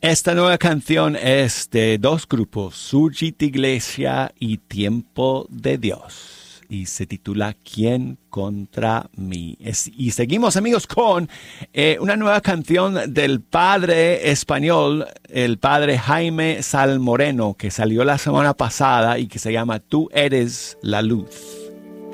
Esta nueva canción es de dos grupos, Surgit Iglesia y Tiempo de Dios, y se titula ¿Quién contra mí? Y seguimos, amigos, con una nueva canción del padre español, el padre Jaime Salmoreno, que salió la semana pasada y que se llama Tú eres la luz.